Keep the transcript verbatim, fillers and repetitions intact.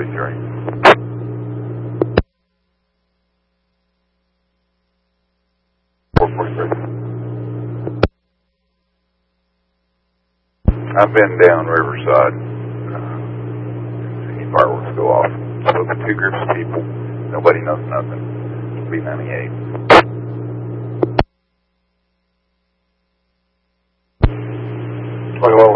forty-three. four forty-three. I've been down Riverside. Uh, seen fireworks go off. Spoke to two groups of people. Nobody knows nothing. B ninety-eight. twenty-one